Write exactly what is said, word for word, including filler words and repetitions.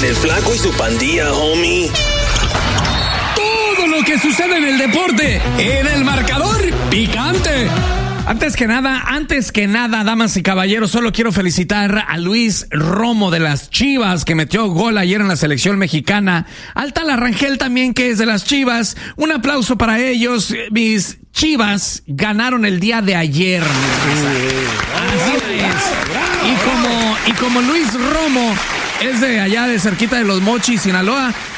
en el Flaco y su pandilla, homie. Todo lo que sucede en el deporte, en el marcador picante. Antes que nada, antes que nada, damas y caballeros, solo quiero felicitar a Luis Romo de las Chivas, que metió gol ayer en la selección mexicana. Al Tala Rangel también, que es de las Chivas. Un aplauso para ellos. Mis Chivas ganaron el día de ayer. Así es. Y como, y como Luis Romo es de allá de cerquita de Los Mochis, Sinaloa,